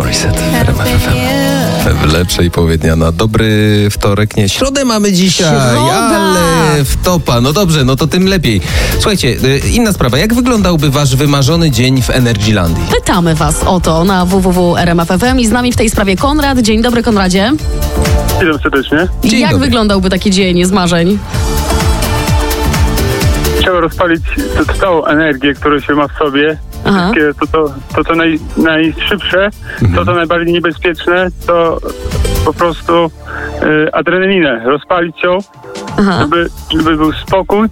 Morissette w RMF FM. W lepszej połowie dnia na dobry wtorek, nie, środę mamy dzisiaj, ale w topa. No dobrze, no to tym lepiej. Słuchajcie, inna sprawa. Jak wyglądałby wasz wymarzony dzień w Energylandii? Pytamy was o to na www.rmf.fm i z nami w tej sprawie Konrad. Dzień dobry, Konradzie. Witam serdecznie. Jak wyglądałby taki dzień z marzeń? Trzeba rozpalić tę całą energię, którą się ma w sobie. Wszystkie to najszybsze, to najbardziej niebezpieczne, to po prostu adrenalinę. Rozpalić ją, żeby był spokój.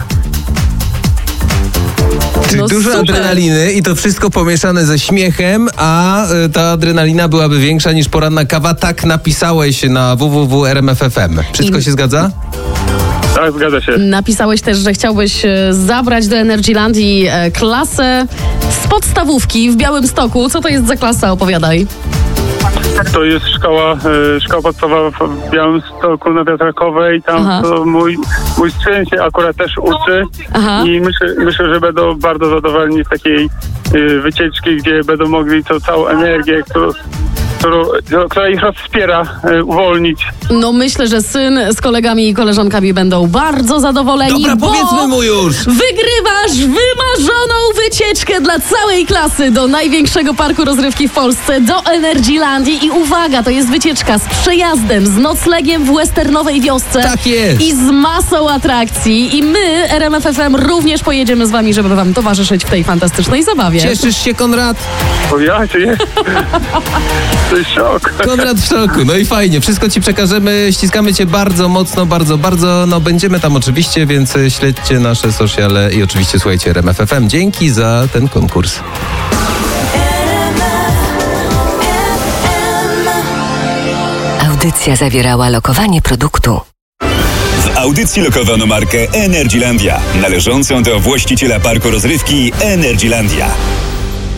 Czyli dużo adrenaliny i to wszystko pomieszane ze śmiechem, a ta adrenalina byłaby większa niż poranna kawa. Tak napisałeś na www.rmf.fm. Wszystko się zgadza? Tak, zgadza się. Napisałeś też, że chciałbyś zabrać do Energylandii klasę z podstawówki w Białymstoku. Co to jest za klasa? Opowiadaj. To jest szkoła podstawowa w Białymstoku na Wiatrakowej. Tam to mój syn się akurat też uczy. I myślę, że będą bardzo zadowoleni z takiej wycieczki, gdzie będą mogli tą całą energię, która ich wspiera, uwolnić. No myślę, że syn z kolegami i koleżankami będą bardzo zadowoleni. Dobra, powiedzmy mu już! Wygrywasz wymarzoną wycieczkę dla całej klasy do największego parku rozrywki w Polsce, do Energylandii. I uwaga, to jest wycieczka z przejazdem, z noclegiem w westernowej wiosce. Tak jest! I z masą atrakcji. I my, RMF FM, również pojedziemy z wami, żeby wam towarzyszyć w tej fantastycznej zabawie. Cieszysz się, Konrad? O ja się To jest szok. Konrad w szoku. No i fajnie. Wszystko ci przekażemy. Ściskamy cię bardzo mocno, bardzo. No będziemy tam oczywiście, więc śledźcie nasze sociale i oczywiście słuchajcie RMF FM. Dzięki za ten konkurs. Audycja zawierała lokowanie produktu. W audycji lokowano markę Energylandia, należącą do właściciela parku rozrywki Energylandia.